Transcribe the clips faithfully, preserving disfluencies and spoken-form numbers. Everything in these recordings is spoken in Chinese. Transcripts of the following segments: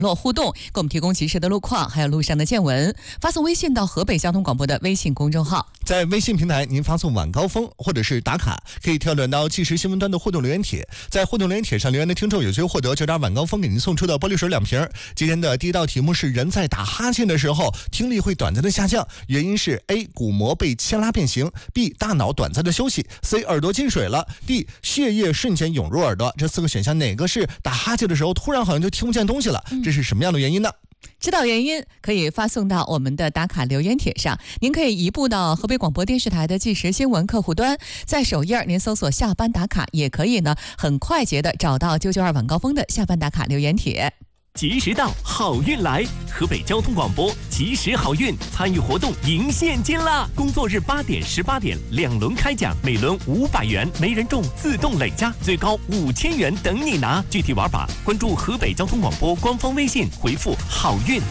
络互动，给我们提供及时的路况，还有路上的见闻。发送微信到河北交通广播的微信公众号， 在微信平台您发送晚高峰或者是打卡，可以跳转到即时新闻端的互动留言帖，在互动留言帖上留言的听众有机会获得九点晚高峰给您送出的玻璃水两瓶。今天的第一道题目是：人在打哈欠的时候听力会短暂的下降，原因是 A 鼓膜被牵拉变形， B 大脑短暂的休息， C 耳朵进水了， D 血液瞬间涌入耳朵。这四个选项哪个是打哈欠的时候突然好像就听不见东西了？这是什么样的原因呢？ 知道原因可以发送到我们的打卡留言帖上，您可以移步到河北广播电视台的即时新闻客户端，在首页您搜索下班打卡，也可以呢很快捷的找到九九二晚高峰的下班打卡留言帖。 及时到，好运来！河北交通广播及时好运参与活动赢现金啦！工作日八点、十八点两轮开奖，每轮五百元，没人中自动累加，最高五千元等你拿。具体玩法关注河北交通广播官方微信，回复好运。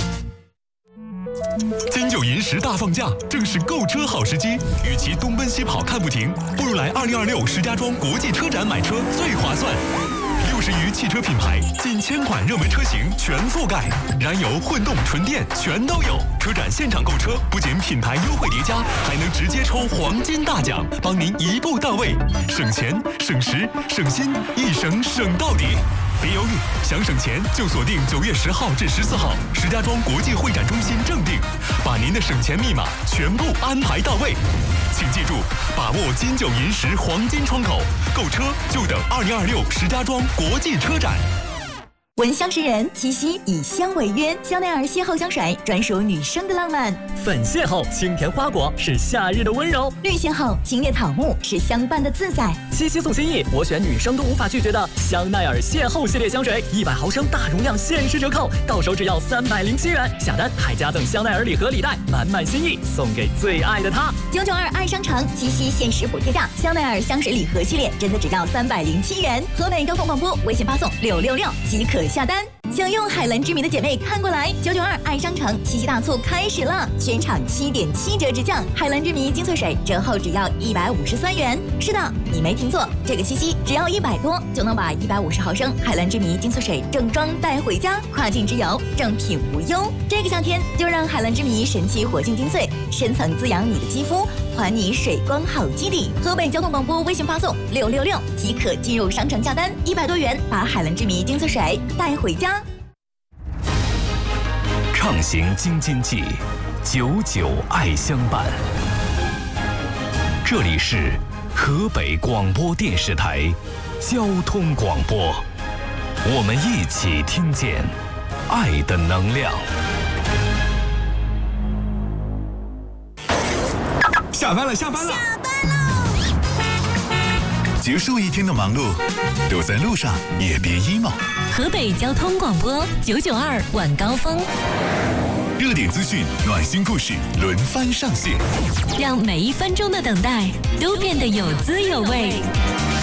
金九银十大放假，正是购车好时机。与其东奔西跑看不停，不如来二零二六石家庄国际车展买车最划算。六十余汽车品牌，近千款热门车型全覆盖，燃油、混动、纯电全都有。车展现场购车，不仅品牌优惠叠加，还能直接抽黄金大奖，帮您一步到位，省钱、省时、省心，一省省到底。别犹豫，想省钱就锁定九月十号至十四号石家庄国际会展中心正定，把您的省钱密码全部安排到位。请记住，把握金九银十黄金窗口，购车就等二零二六石家庄国际车展。 闻香识人，七夕以香为约，香奈儿邂逅香水专属女生的浪漫。 粉邂逅清甜花果是夏日的温柔， 绿邂逅青叶草木是相伴的自在。 七夕送心意，我选女生都无法拒绝的香奈儿邂逅系列香水，一百毫升大容量限时折扣，到手只要三百零七元，下单还加赠香奈儿礼盒礼袋，满满心意送给最爱的他。 九九二爱商城七夕限时补贴价，香奈儿香水礼盒系列真的只要三百零七元。河北交通广播微信发送六六六即可下单。想用海蓝之谜的姐妹看过来，九九二爱商城七夕大促开始了，全场七点七折直降，海蓝之谜精粹水折后只要一百五十三元。是的，你没听错，这个七夕只要一百多就能把一百五十毫升海蓝之谜精粹水正装带回家，跨境之游正品无忧。这个夏天就让海蓝之谜神奇活性精粹深层滋养你的肌肤，还你水光好基底。河北交通广播微信发送六六六即可进入商城下单，一百多元把海蓝之谜精粹水带回家。 畅行京津冀，久久爱相伴。这里是河北广播电视台交通广播，我们一起听见爱的能量。 下班了，下班了， 下班喽！ 结束一天的忙碌，都在路上，也别 emo。 河北交通广播九九二晚高峰， 热点资讯、暖心故事轮番上线， 让每一分钟的等待都变得有滋有味。